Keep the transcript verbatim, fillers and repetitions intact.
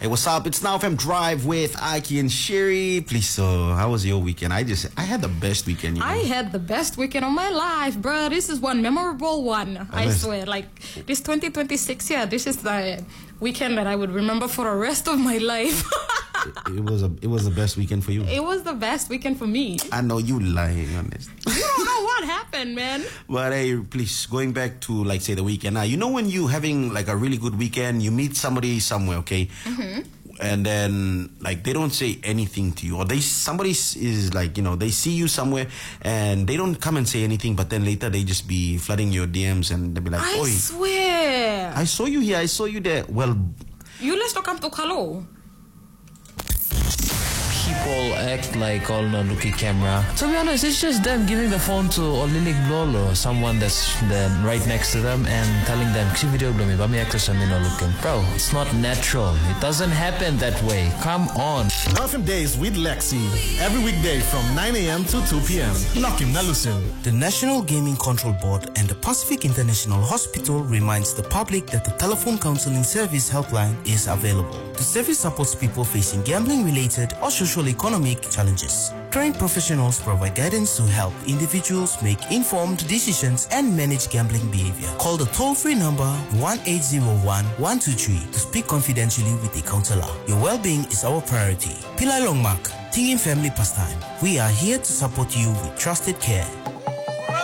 Hey, what's up? It's Now F M Drive with Aki and Sherry. Please, so how was your weekend? I just, I had the best weekend. You know? I had the best weekend of my life, bro. This is one memorable one. Oh, I nice. swear. Like, this twenty twenty-six, yeah, this is the weekend that I would remember for the rest of my life. it, it was a, it was the best weekend for you. It was the best weekend for me. I know you lying on this. You don't know what happened, man. But hey, please, going back to, like, say, the weekend. Now, you know when you having, like, a really good weekend, you meet somebody somewhere, okay? Mm-hmm. And then, like, they don't say anything to you. Or they, somebody is, like, you know, they see you somewhere and they don't come and say anything, but then later they just be flooding your D Ms and they'll be like, I Oi, swear. I saw you here, I saw you there. Well, you let's talk to Kalo. People act like all no looky camera. To be honest, it's just them giving the phone to Olinik Blolo or someone that's then right next to them and telling them, "See video me, but me actors are no looking." Bro, it's not natural. It doesn't happen that way. Come on. Now F M Days with Lexi every weekday from nine a.m. to two p.m. Lokim Nalusin. The National Gaming Control Board and the Pacific International Hospital reminds the public that the telephone counseling service helpline is available. The service supports people facing gambling-related or social-economic challenges. Trained professionals provide guidance to help individuals make informed decisions and manage gambling behavior. Call the toll-free number one eight zero one, one two three to speak confidentially with a counselor. Your well-being is our priority. Pillai Longmark, Tingin Family Pastime. We are here to support you with trusted care.